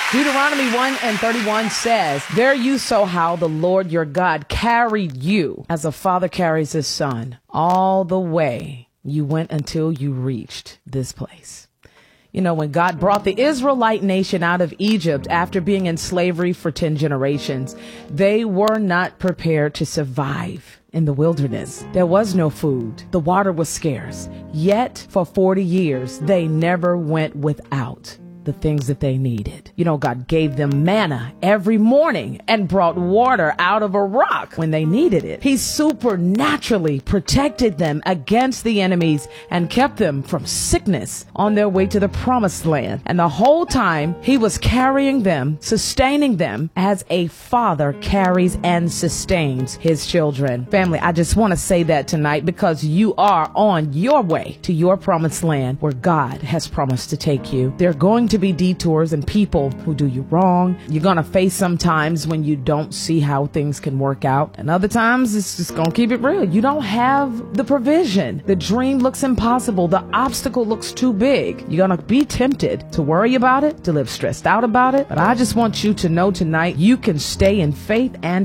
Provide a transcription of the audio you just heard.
Deuteronomy 1:31 says, there you saw how the Lord your God carried you as a father carries his son all the way you went until you reached this place. You know, when God brought the Israelite nation out of Egypt after being in slavery for 10 generations, they were not prepared to survive in the wilderness. There was no food. The water was scarce. Yet for 40 years, they never went without the things that they needed. You know, God gave them manna every morning and brought water out of a rock when they needed it. He supernaturally protected them against the enemies and kept them from sickness on their way to the promised land. And the whole time he was carrying them, sustaining them as a father carries and sustains his children. Family, I just want to say that tonight because you are on your way to your promised land where God has promised to take you. There are going to be detours and people who do you wrong. You're going to face some times when you don't see how things can work out. And other times it's just going to keep it real. You don't have the provision. The dream looks impossible. The obstacle looks too big. You're going to be tempted to worry about it, to live stressed out about it. But I just want you to know tonight you can stay in faith and